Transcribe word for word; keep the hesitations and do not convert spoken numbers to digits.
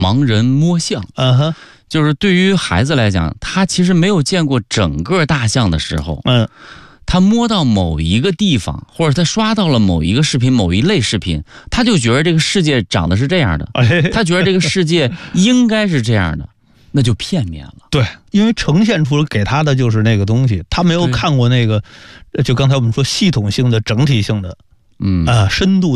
盲人摸象。 嗯哼， 就是对于孩子来讲，他其实没有见过整个大象的时候， 嗯， 他摸到某一个地方，或者他刷到了某一个视频、某一类视频，他就觉得这个世界长得是这样的，他觉得这个世界应该是这样的，那就片面了。 对，因为呈现出给他的就是那个东西，他没有看过那个，就刚才我们说系统性的、整体性的， 嗯啊、呃，深度。